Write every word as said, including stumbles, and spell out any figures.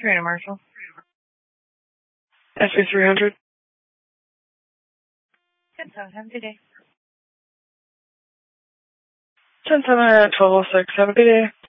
Serena Marshall. S B three hundred. ten seven, have a good day. ten seven at twelve oh six, have a good day.